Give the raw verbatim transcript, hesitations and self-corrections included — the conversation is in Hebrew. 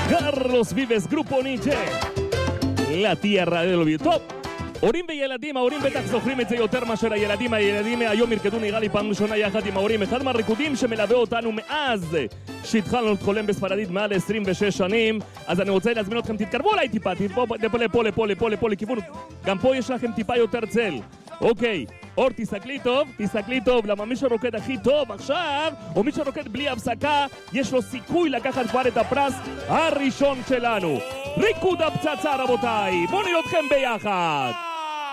Carlos Vives, Grupo Nietzsche. La tierra del olvido. טוב, הורים וילדים, ההורים בטח זוכרים את זה יותר מאשר הילדים. הילדים היום ירקדו נראה לי פעם ראשונה יחד עם ההורים. אחד מהריקודים שמלווה אותנו מאז שהתחלנו להתחולם בספרדית מעל עשרים ושש שנים. אז אני רוצה להזמין אתכם, תתקרבו אליי טיפה, תתקרבו לפה, לפה, לפה, לפה, לפה, לכיוון. גם פה יש לכם טיפה יותר צל. אוקיי, אור, תסתכלי טוב, תסתכלי טוב, למה מי שרוקד הכי טוב עכשיו, או מי שרוקד בלי הפסקה, יש לו סיכוי לקחת כבר את הפרס הראשון שלנו. ריקוד הפצצה רבותיי, בואו נראה אתכם ביחד.